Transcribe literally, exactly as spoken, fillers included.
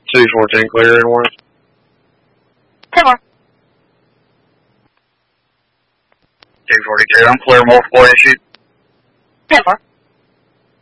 two fourteen clear in one. ten four. two forty-two, I'm clear multiple issue. ten four.